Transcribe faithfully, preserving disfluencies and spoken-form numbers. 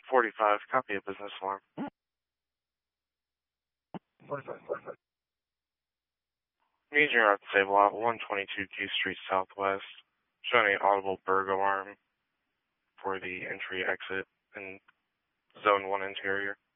forty-five, copy a business alarm. forty-five, forty-five. Means you're at the same lot, one twenty-two Q Street Southwest, showing an audible burg alarm for the entry exit in Zone one interior.